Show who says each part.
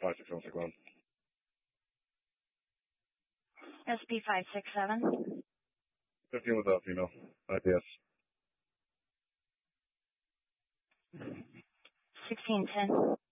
Speaker 1: 56161.
Speaker 2: SP567.
Speaker 1: 15 with a female. IPS.
Speaker 2: 1610.